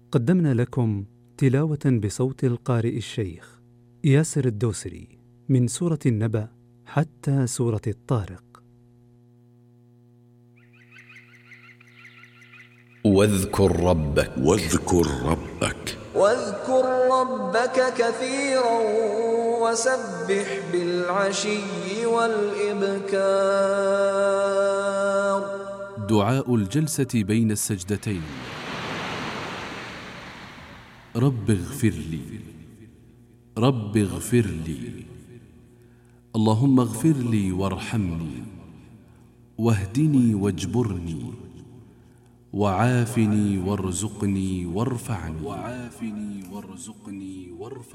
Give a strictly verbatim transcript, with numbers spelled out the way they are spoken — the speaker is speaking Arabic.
قدمنا لكم تلاوة بصوت القارئ الشيخ ياسر الدوسري من سورة النبأ حتى سورة الطارق. واذكر ربك واذكر ربك واذكر ربك كثيرا وسبح بالعشي والإبكار. دعاء الجلسة بين السجدتين. رب اغفر لي، رب اغفر لي، اللهم اغفر لي وارحمني واهدني واجبرني وعافني وارزقني وارفعني وعافني وارزقني وارفعني